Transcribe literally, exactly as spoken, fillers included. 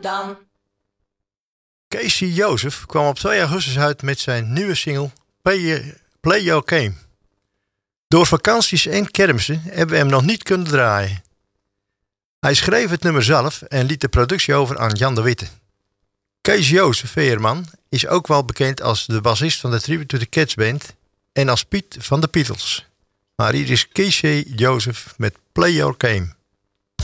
dan. Casey Joseph kwam op twee augustus uit met zijn nieuwe single Play, Play Your Game. Door vakanties en kermissen hebben we hem nog niet kunnen draaien. Hij schreef het nummer zelf en liet de productie over aan Jan de Witte. Kees Jozef Veerman is ook wel bekend als de bassist van de Tribute to the Cats Band en als Piet van de Beatles. Maar hier is Casey Joseph met Play Your Game.